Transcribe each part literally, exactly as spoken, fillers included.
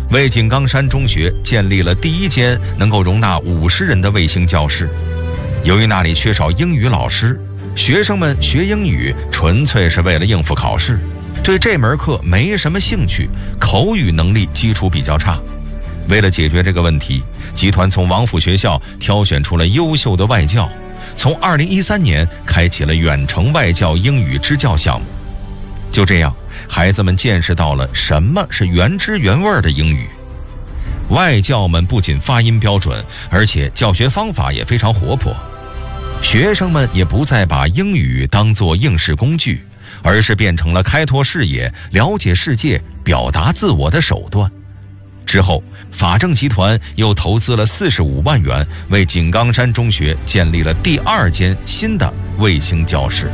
为井冈山中学建立了第一间能够容纳五十人的卫星教室。由于那里缺少英语老师，学生们学英语纯粹是为了应付考试，对这门课没什么兴趣，口语能力基础比较差。为了解决这个问题，集团从王府学校挑选出了优秀的外教，从二零一三年开启了远程外教英语支教项目。就这样，孩子们见识到了什么是原汁原味的英语。外教们不仅发音标准，而且教学方法也非常活泼。学生们也不再把英语当作应试工具，而是变成了开拓视野、了解世界、表达自我的手段。之后，法政集团又投资了四十五万元，为井冈山中学建立了第二间新的卫星教室。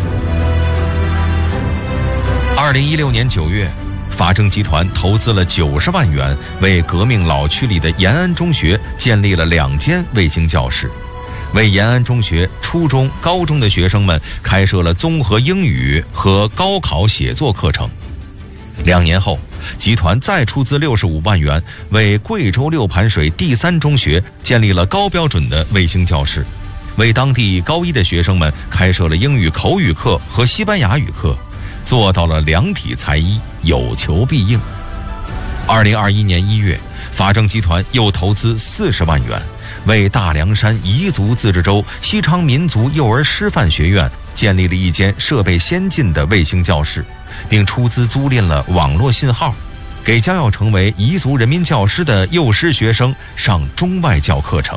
二零一六年九月，法政集团投资了九十万元，为革命老区里的延安中学建立了两间卫星教室，为延安中学初中、高中的学生们开设了综合英语和高考写作课程。两年后，集团再出资六十五万元，为贵州六盘水第三中学建立了高标准的卫星教室，为当地高一的学生们开设了英语口语课和西班牙语课，做到了两体裁衣，有求必应。二零二一年一月，法政集团又投资四十万元，为大凉山彝族自治州西昌民族幼儿师范学院建立了一间设备先进的卫星教室，并出资租赁了网络信号，给将要成为彝族人民教师的幼师学生上中外教课程。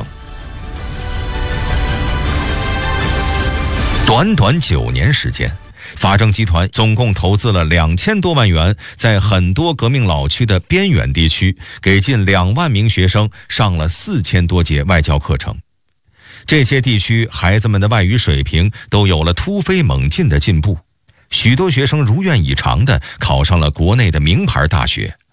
短短九年时间，法政集团总共投资了两千多万元，在很多革命老区的边远地区，给近两万名学生上了四千多节外教课程。这些地区孩子们的外语水平都有了突飞猛进的进步，许多学生如愿以偿地考上了国内的名牌大学。